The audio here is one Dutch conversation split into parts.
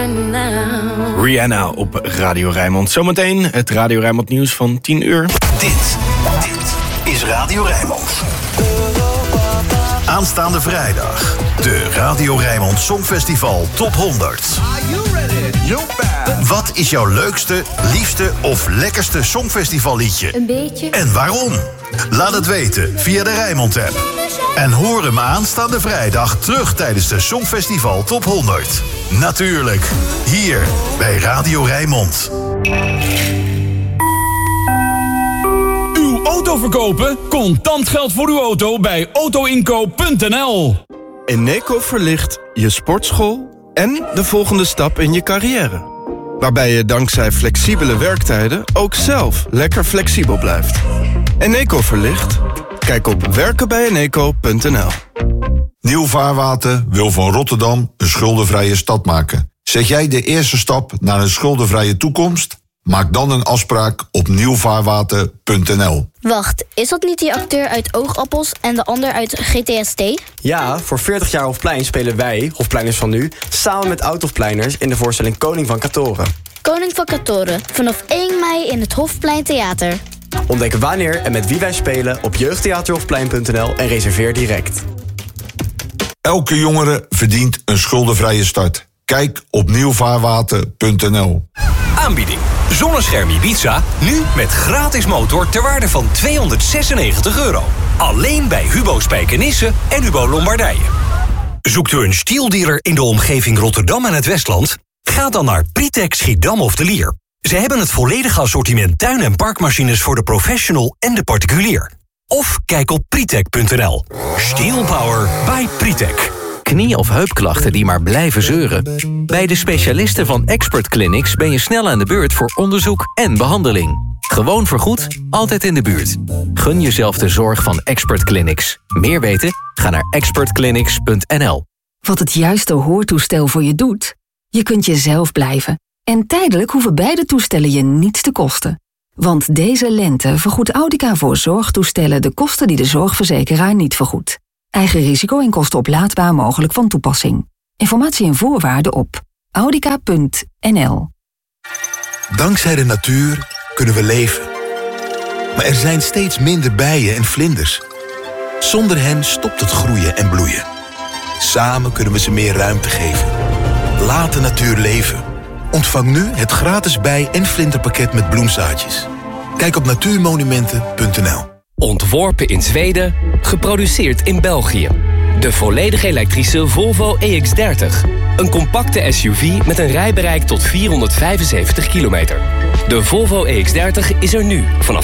Rihanna op Radio Rijnmond. Zometeen het Radio Rijnmond nieuws van 10 uur. Dit is Radio Rijnmond. Aanstaande vrijdag. De Radio Rijnmond Songfestival Top 100. Wat is jouw leukste, liefste of lekkerste songfestivalliedje? Een beetje. En waarom? Laat het weten via de Rijnmond-app. En hoor hem aanstaande vrijdag terug tijdens de Songfestival Top 100. Natuurlijk, hier bij Radio Rijnmond. Uw auto verkopen? Contant geld voor uw auto bij autoinkoop.nl. Eneco verlicht je sportschool en de volgende stap in je carrière. Waarbij je dankzij flexibele werktijden ook zelf lekker flexibel blijft. Eneco verlicht? Kijk op werkenbijeneco.nl. Nieuw Vaarwater wil van Rotterdam een schuldenvrije stad maken. Zet jij de eerste stap naar een schuldenvrije toekomst? Maak dan een afspraak op nieuwvaarwater.nl. Wacht, is dat niet die acteur uit Oogappels en de ander uit GTST? Ja, voor 40 jaar Hofplein spelen wij, Hofpleiners van nu, samen met oud-Hofpleiners in de voorstelling Koning van Katoren. Koning van Katoren, vanaf 1 mei in het Hofplein Theater. Ontdek wanneer en met wie wij spelen op jeugdtheaterhofplein.nl en reserveer direct. Elke jongere verdient een schuldenvrije start. Kijk op nieuwvaarwater.nl. Aanbieding. Zonnescherm Ibiza, nu met gratis motor ter waarde van €296. Alleen bij Hubo Spijkenisse en Hubo Lombardije. Zoekt u een stieldealer in de omgeving Rotterdam en het Westland? Ga dan naar Pritek Schiedam of de Lier. Ze hebben het volledige assortiment tuin- en parkmachines voor de professional en de particulier. Of kijk op pritek.nl. Steel Power by Pritek. Knie- of heupklachten die maar blijven zeuren? Bij de specialisten van Expert Clinics ben je snel aan de beurt voor onderzoek en behandeling. Gewoon vergoed, altijd in de buurt. Gun jezelf de zorg van Expert Clinics. Meer weten? Ga naar expertclinics.nl. Wat het juiste hoortoestel voor je doet? Je kunt jezelf blijven. En tijdelijk hoeven beide toestellen je niets te kosten. Want deze lente vergoedt Audica voor zorgtoestellen de kosten die de zorgverzekeraar niet vergoedt. Eigen risico en kosten oplaadbaar mogelijk van toepassing. Informatie en voorwaarden op audica.nl. Dankzij de natuur kunnen we leven. Maar er zijn steeds minder bijen en vlinders. Zonder hen stopt het groeien en bloeien. Samen kunnen we ze meer ruimte geven. Laat de natuur leven. Ontvang nu het gratis bij- en vlinderpakket met bloemzaadjes. Kijk op natuurmonumenten.nl. Ontworpen in Zweden, geproduceerd in België. De volledig elektrische Volvo EX30. Een compacte SUV met een rijbereik tot 475 kilometer. De Volvo EX30 is er nu vanaf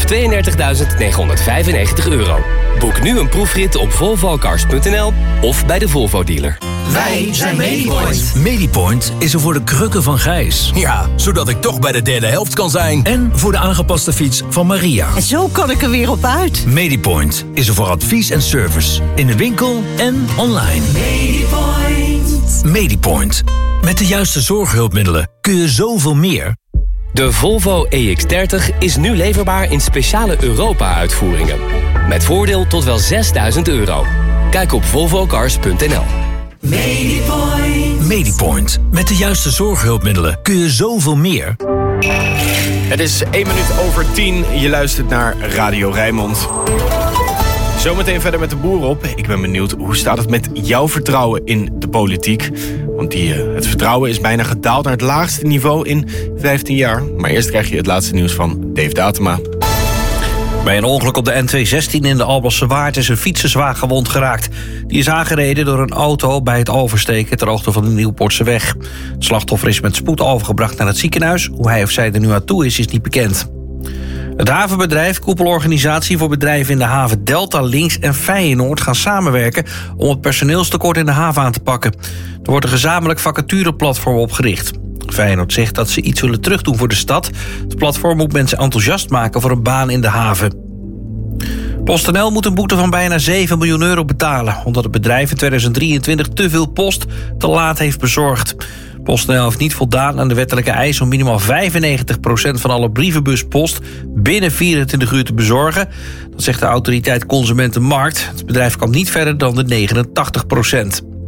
€32.995. Boek nu een proefrit op volvocars.nl of bij de Volvo dealer. Wij zijn Medipoint. Medipoint is er voor de krukken van Gijs. Ja, zodat ik toch bij de derde helft kan zijn. En voor de aangepaste fiets van Maria. En zo kan ik er weer op uit. Medipoint is er voor advies en service. In de winkel en online. Medipoint. Medipoint. Met de juiste zorghulpmiddelen kun je zoveel meer. De Volvo EX30 is nu leverbaar in speciale Europa-uitvoeringen. Met voordeel tot wel €6.000. Kijk op volvocars.nl. Medipoint. Medipoint. Met de juiste zorghulpmiddelen kun je zoveel meer. Het is 1 minuut over 10. Je luistert naar Radio Rijnmond. Zometeen verder met de boer op. Ik ben benieuwd, hoe staat het met jouw vertrouwen in de politiek? Want het vertrouwen is bijna gedaald naar het laagste niveau in 15 jaar. Maar eerst krijg je het laatste nieuws van Dave Datema. Bij een ongeluk op de N216 in de Alblasse Waard is een fietser zwaar gewond geraakt. Die is aangereden door een auto bij het oversteken ter hoogte van de Nieuwpoortseweg. Het slachtoffer is met spoed overgebracht naar het ziekenhuis. Hoe hij of zij er nu aan toe is niet bekend. Het havenbedrijf, koepelorganisatie voor bedrijven in de haven Delta, Links en Feyenoord gaan samenwerken om het personeelstekort in de haven aan te pakken. Er wordt een gezamenlijk vacatureplatform opgericht. Feyenoord zegt dat ze iets willen terugdoen voor de stad. Het platform moet mensen enthousiast maken voor een baan in de haven. PostNL moet een boete van bijna €7 miljoen betalen, omdat het bedrijf in 2023 te veel post te laat heeft bezorgd. PostNL heeft niet voldaan aan de wettelijke eis om minimaal 95% van alle brievenbuspost binnen 24 uur te bezorgen. Dat zegt de autoriteit Consumentenmarkt. Het bedrijf kwam niet verder dan de 89%.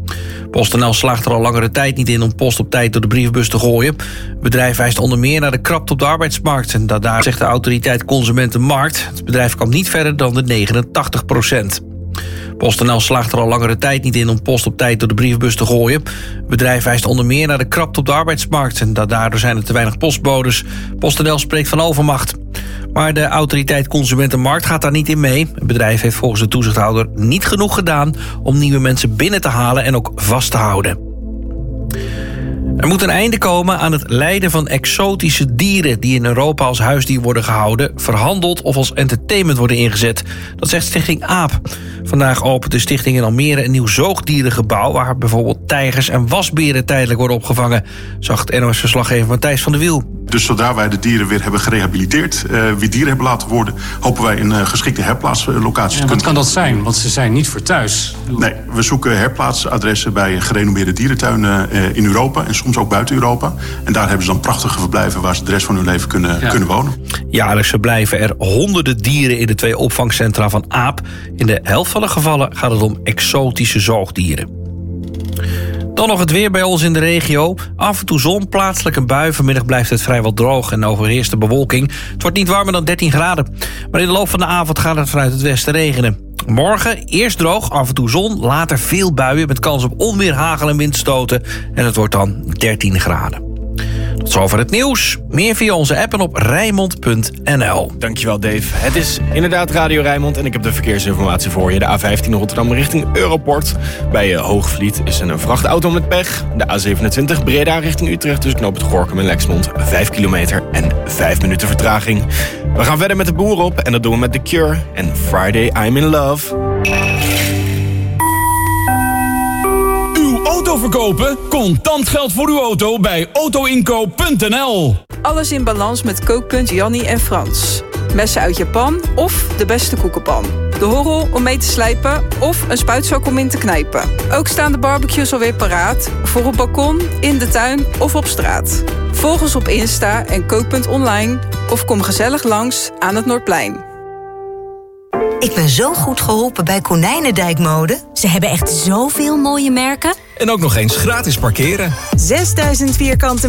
PostNL slaagt er al langere tijd niet in om post op tijd door de brievenbus te gooien. Het bedrijf wijst onder meer naar de krapte op de arbeidsmarkt. En daar zegt de autoriteit Consumentenmarkt. Het bedrijf kwam niet verder dan de 89%. PostNL slaagt er al langere tijd niet in om post op tijd door de brievenbus te gooien. Het bedrijf wijst onder meer naar de krapte op de arbeidsmarkt. En daardoor zijn er te weinig postbodes. PostNL spreekt van overmacht. Maar de autoriteit Consumentenmarkt gaat daar niet in mee. Het bedrijf heeft volgens de toezichthouder niet genoeg gedaan om nieuwe mensen binnen te halen en ook vast te houden. Er moet een einde komen aan het lijden van exotische dieren die in Europa als huisdier worden gehouden, verhandeld of als entertainment worden ingezet. Dat zegt Stichting AAP. Vandaag opent de stichting in Almere een nieuw zoogdierengebouw waar bijvoorbeeld tijgers en wasberen tijdelijk worden opgevangen, zag het NOS-verslaggever Matthijs van der Wiel. Dus zodra wij de dieren weer hebben gerehabiliteerd, weer dieren hebben laten worden, hopen wij een geschikte herplaatslocatie te kunnen. Wat kan dat zijn? Want ze zijn niet voor thuis. Nee, we zoeken herplaatsadressen bij gerenommeerde dierentuinen in Europa en soms ook buiten Europa. En daar hebben ze dan prachtige verblijven waar ze de rest van hun leven kunnen wonen. Jaarlijks verblijven er honderden dieren in de 2 opvangcentra van AAP. In de helft van de gevallen gaat het om exotische zoogdieren. Dan nog het weer bij ons in de regio. Af en toe zon, plaatselijk een bui. Vanmiddag blijft het vrijwel droog en overheerst de bewolking. Het wordt niet warmer dan 13 graden. Maar in de loop van de avond gaat het vanuit het westen regenen. Morgen eerst droog, af en toe zon, later veel buien met kans op onweer, hagel en windstoten. En het wordt dan 13 graden. Tot zover het nieuws. Meer via onze app en op Rijnmond.nl. Dankjewel Dave. Het is inderdaad Radio Rijnmond en ik heb de verkeersinformatie voor je. De A15 Rotterdam richting Europort. Bij Hoogvliet is een vrachtauto met pech. De A27 Breda richting Utrecht tussen knoop het Gorinchem en Lexmond. 5 kilometer en 5 minuten vertraging. We gaan verder met de boer op en dat doen we met The Cure en Friday I'm in Love. Auto verkopen? Contant geld voor uw auto bij autoinkoop.nl. Alles in balans met kookpunt Jannie en Frans. Messen uit Japan of de beste koekenpan. De horrel om mee te slijpen of een spuitzak om in te knijpen. Ook staan de barbecues alweer paraat. Voor op balkon, in de tuin of op straat. Volg ons op Insta en kookpunt online. Of kom gezellig langs aan het Noordplein. Ik ben zo goed geholpen bij Konijnendijk Mode. Ze hebben echt zoveel mooie merken. En ook nog eens gratis parkeren. 6000 vierkante